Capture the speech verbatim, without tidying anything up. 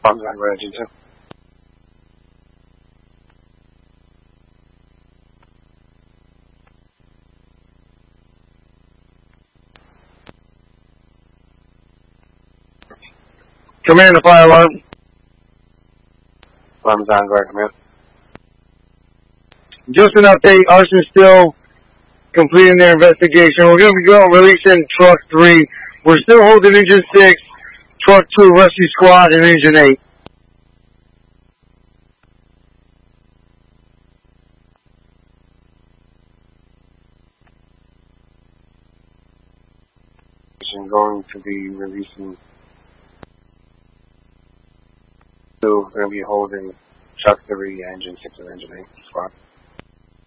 I'm not ready to. Command the fire alarm. Alarm's on, go ahead, command. Just an update, Arson still completing their investigation. We're going to be going releasing truck three. We're still holding engine six, truck two, rescue squad, and engine eight. I'm going to be releasing two. We're going to be holding truck three, engine six, and engine eight squad.